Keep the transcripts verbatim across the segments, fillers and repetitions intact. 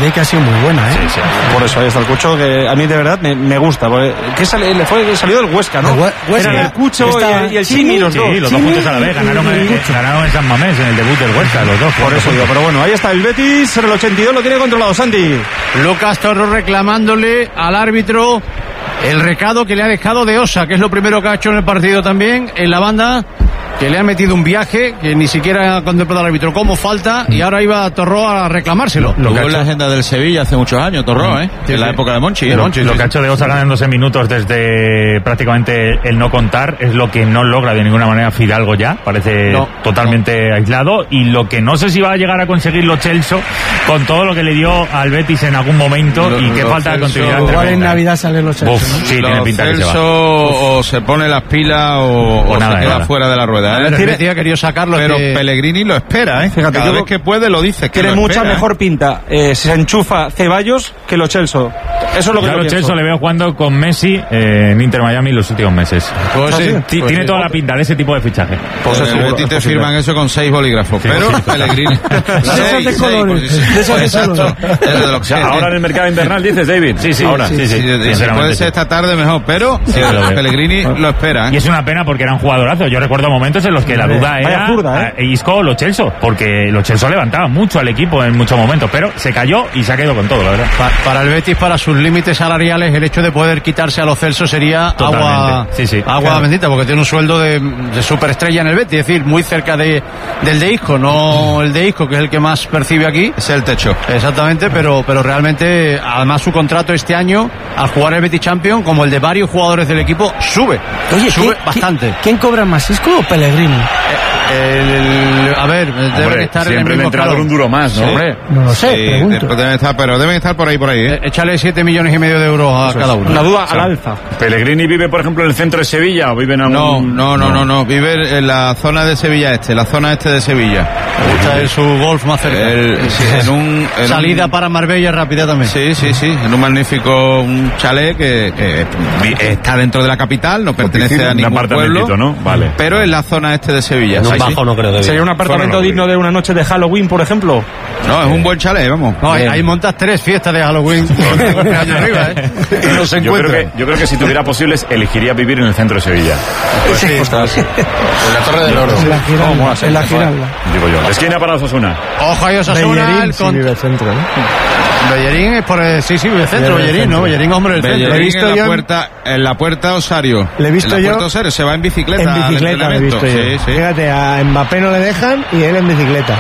Betis que ha sido muy buena, ¿eh? Sí, sí. Por eso ahí está el Cucho, que a mí de verdad me, me gusta. Que sali, le fue salió del Huesca, ¿no? Huesca, era el Cucho y, y el Chimi, los sí, dos. los dos juntos a la vez. Ganaron, eh, ganaron en San Mamés en el debut del Huesca, los dos. Por eso digo, pero bueno, ahí está el Betis, en el ochenta y dos lo tiene controlado, Santi. Lucas Torro reclamándole al árbitro el recado que le ha dejado de Osa, que es lo primero que ha hecho en el partido también, en la banda, que le ha metido un viaje que ni siquiera ha contemplado al árbitro como falta, y ahora iba Torró a reclamárselo. Lo que ha hecho en la agenda del Sevilla hace muchos años, Torró, ¿eh? Sí, en la sí. época de Monchi. Lo, Monchi, lo sí, que ha hecho de Osa ganándose minutos desde prácticamente el no contar es lo que no logra de ninguna manera Fidalgo ya, parece no, totalmente no. aislado, y lo que no sé si va a llegar a conseguir lo Celso con todo lo que le dio al Betis en algún momento, lo, y qué falta de continuidad. Igual en Navidad salen los Celso, ¿no? Sí, lo tiene pinta Celso que se va. O se pone las pilas o, o, o nada, se queda nada. fuera de la rueda, ¿eh? El Betis ha querido sacarlo, pero que... Pellegrini lo espera, ¿eh? Fíjate, cada yo vez que puede lo dice, que tiene lo mucha espera, mejor ¿eh? pinta eh, se enchufa Ceballos que lo Celso. Eso es lo que ya yo lo pienso. Celso le veo jugando con Messi eh, en Inter Miami los últimos meses. Pues sí, T- pues tiene sí. toda la pinta de ese tipo de fichaje. Pues en el Betis te firman eso con seis bolígrafos, Sí, pero sí. Pellegrini esos de colores, de esos de exacto, colores. es de lo que O sea, sea. ahora en el mercado invernal dices, David. Sí, sí, ahora, sí, sí, sí, Sí, sí, si sinceramente, puede sí. ser esta tarde mejor, pero Sí, eh, lo veo. Pellegrini lo espera, Y ¿eh? es una pena porque era un jugadorazo. Yo recuerdo momentos en los que la duda Vaya era zurda, ¿eh? eh, Isco o Lo Celso, porque Lo Celso levantaba mucho al equipo en muchos momentos, pero se cayó y se ha quedado con todo, la verdad. Pa- para el Betis, para sus límites salariales, el hecho de poder quitarse a los Celso sería Totalmente. agua, Sí, sí. agua Claro. bendita, porque tiene un sueldo de, de superestrella en el Betis, es decir, muy cerca de, del de Isco, no el de Isco, que es el que más percibe aquí. Es el techo. Exactamente, pero, pero realmente, además su contrato este año, al jugar el Betis Champions, como el de varios jugadores del equipo, sube. Oye, sube ¿quién- bastante. ¿Quién cobra más, Isco o Pellegrini? El- el- a ver, deben estar en el mismo escalón. duro más, ¿no? Hombre, No lo sé, Sí, pregunto. deben estar, pero deben estar por ahí, por ahí, ¿eh? eh, échale siete millones y medio de euros a cada uno. Una duda al alza. ¿Pellegrini vive, por ejemplo, en el centro de Sevilla o vive en No, algún...? no, no, no, no, vive en la zona de Sevilla Este, la zona este de Sevilla. Me gusta el- su golf más cerca. El- sí, en un, en Salida un- para Marbella rápida también. Sí, sí, sí, en un magnífico un chalet que, que vi- está dentro de la capital, no pertenece a Un ningún apartamentito, pueblo, ¿no? Vale. pero en la zona este de Sevilla. En un Ahí sí. bajo no creo que ¿Sería viva. un apartamento Zona no, digno de una noche de Halloween, por ejemplo? No, es un buen chalet, vamos. No, ahí, ahí montas tres fiestas de Halloween con el año arriba, ¿eh? Y no se Yo creo, encuentran. que, yo creo que si tuviera posibles, elegiría vivir en el centro de Sevilla. Pues sí, ostras. En la Torre del Oro. En la ¿Cómo mola Giralda. ser En la mejor? Giralda. Digo yo. Esquina para Osasuna. Ojo ahí Osasuna, Bellerín el sí con... vive el centro, ¿no? Bellerín es por el... Sí, sí, vive el centro, Vive el Bellerín, ¿no? centro. Bellerín, hombre, del centro. Lo he Bellerín visto en la yo en- puerta, en la puerta Osario. Le he visto en la yo puerta Osario, se va en bicicleta. En al bicicleta lo he visto yo. entrenamiento. Sí, sí. Fíjate, a Mbappé no le dejan y él en bicicleta.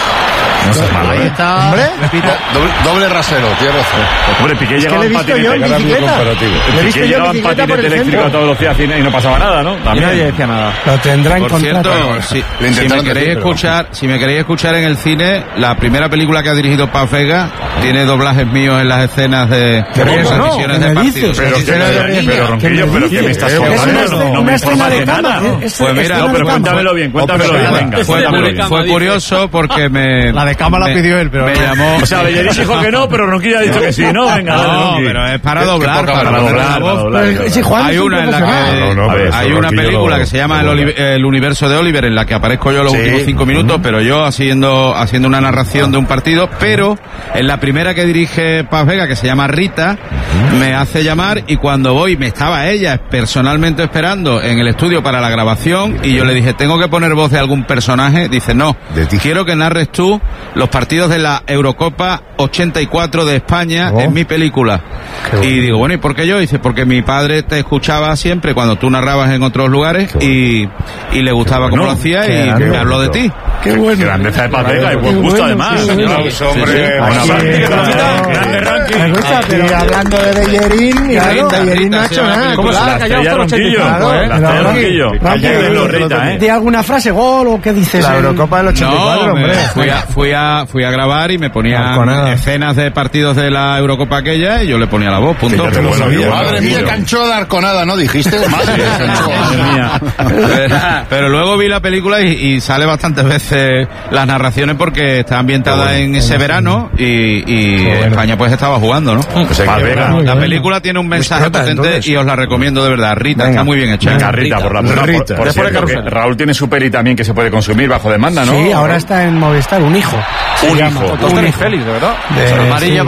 No seas malo, Ahí ¿eh? está. Hombre. Pepita. Doble, doble rasero, tienes razón. Hombre, Piqué Es que llegaba le he en visto yo en patinete. bicicleta. comparativo. Le he visto Piqué yo llegaba en en bicicleta por patinete el eléctrico a centro. toda velocidad y y no pasaba nada, ¿no? Y También. nadie decía nada. Lo tendrá en Por contrato. cierto, si, Le si me intentaron queréis decir, pero- escuchar, si me queréis escuchar en el cine, la primera película que ha dirigido Paz Vega tiene doblajes míos en las escenas de ¿Qué dices? transmisiones ¿Qué de me partidos. dices? Pero, Sí, que sí, me- sí, pero, sí. pero, Ronquillo, ¿Qué me pero que me dices? estás Es una, contando, no, no me una escena informas de de cama. nada. es- Pues es mira, escena No, de pero cama. cuéntamelo bien, cuéntamelo bien, venga. Fue, Cuéntamelo fue- bien. fue curioso porque me... La de cama la me- pidió él, pero me no. llamó... O sea, Bellerín dijo que no, pero Ronquillo ha dicho que sí, ¿no? Venga, dale, No, Ronqui. pero es para doblar, poca para, Para doblar doblar, la para voz. doblar. Pero, si Juan Hay es un una en la profesional. que No, no, a ver, hay eso, una Ronquillo película lo- que se llama el, lo Oli- el universo de Oliver, en la que aparezco yo los Sí. últimos cinco minutos, pero yo haciendo haciendo una narración de un partido. Pero en la primera que dirige Paz Vega, que se llama Rita, me hace llamar, y cuando voy me estaba ella personalmente esperando en el estudio para la grabación, y yo le dije, tengo que poner voz de algún personaje. Dice, no, De ti. quiero que narres tú los partidos de la Eurocopa ochenta y cuatro de España Oh. en mi película. Qué bueno. Y digo, bueno, ¿y por qué yo? Dice, porque mi padre te escuchaba siempre cuando tú narrabas en otros lugares, y, y le gustaba Qué cómo bueno. lo hacía, Qué y grande. me habló de ti. Qué bueno. Grandeza de Paz Vega y buen Qué gusto, bueno, además. qué bueno. Aplauso, hombre. Sí, sí. Bueno, Sí, Ranking, claro. grande Ranking. Me gusta, pero hablando de Bellerín, y Rita, claro, Bellerín no ha Rita, hecho se llama nada. la ¿Cómo se película. la ha La callado estrella hasta el Ronquillo. ochenta y cinco, Claro, eh? La pero estrella Ranking, Ronquillo. Ranking, Ayúdelo, Rita, ¿eh? ¿De alguna frase, gol o qué dices? La en- Eurocopa del ochenta y cuatro, No, me- hombre. fui, a, fui, a, fui a grabar y me ponían Arconada. escenas de partidos de la Eurocopa aquella, y yo le ponía la voz, punto. Sí, ya te lo sabía. Madre mía, cancho de Arconada, ¿no? Dijiste, madre mía, cancho. Madre mía. pero, pero luego vi la película y, y sale bastantes veces las narraciones, porque está ambientada en ese verano, y, y bueno. España pues estaba jugando, ¿no? Pues hay que Paz ver. Vega. Muy La bueno. película tiene un mensaje Disfruta, potente, entonces. y os la recomiendo de verdad. Rita, Venga. está muy bien hecha. Venga, Rita, por la por, Rita. por Después de cierto, que Carrusel. Raúl tiene su peli también que se puede consumir bajo demanda, ¿no? Sí, ahora está en Movistar, un hijo. Se Un llama. hijo. Todos tenéis pelis, de verdad. De- Amarilla sí.